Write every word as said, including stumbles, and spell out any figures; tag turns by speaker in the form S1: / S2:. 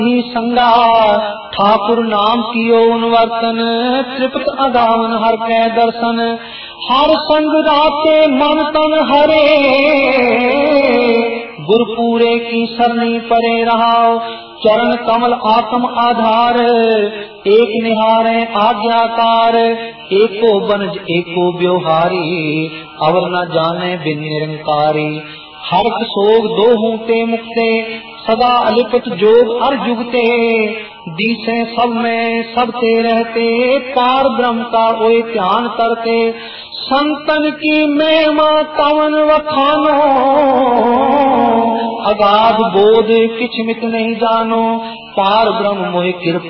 S1: ही संगा ठाकुर नाम कियो उनवर्तन, त्रिपत अगावन हर कै दर्शन। हर संग राते मन तन हरे, गुरपूरे की सरनी परे रहाओ। चरण कमल आत्म आधार, एक निहारे आज्ञाकार। एको बनज एको ब्योहारी, अवर न जाने बिन निरंकारी। हर्ष सोग दोहू ते मुक्ते, सदा अलिपत जोग अर जुगते। दिसे सब में सबते रहते, पार ब्रह्म का ओए ध्यान करते। संतन की महिमा कवन वखानो, अगाध बोध किछ मित नहीं जानो। पार ब्रह्म मोहि कृपा